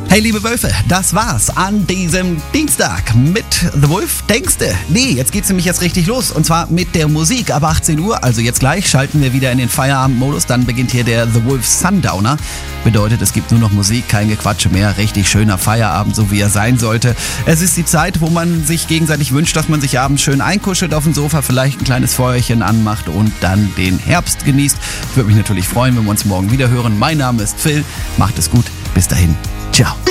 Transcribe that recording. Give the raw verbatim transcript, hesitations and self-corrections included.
Hey liebe Wölfe, das war's an diesem Dienstag mit The Wolf. Denkste? Nee, jetzt geht's nämlich jetzt richtig los und zwar mit der Musik ab achtzehn Uhr, also jetzt gleich schalten wir wieder in den Feierabendmodus, dann beginnt hier der The Wolf Sundowner. Bedeutet, es gibt nur noch Musik, kein Gequatsche mehr, richtig schöner Feierabend, so wie er sein sollte. Es ist die Zeit, wo man sich gegenseitig wünscht, dass man sich abends schön einkuschelt auf dem Sofa, vielleicht ein kleines Feuerchen anmacht und dann den Herbst genießt. Ich würde mich natürlich freuen, wenn wir uns morgen wieder hören. Mein Name ist Phil, macht es gut, bis dahin, ciao.